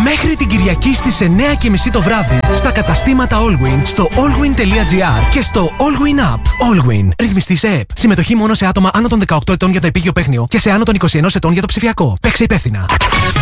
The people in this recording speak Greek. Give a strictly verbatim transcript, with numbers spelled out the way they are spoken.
Μέχρι την Κυριακή στις εννιά και μισή το βράδυ στα καταστήματα Allwyn, στο allwyn τελεία gr και στο Allwyn App. Allwyn. Ρυθμιστή σε ΕΕΠ. Συμμετοχή μόνο σε άτομα άνω των δεκαοκτώ ετών για το επίγειο παίχνιο και σε άνω των είκοσι ένα ετών για το ψηφιακό. Παίξε υπεύθυνα.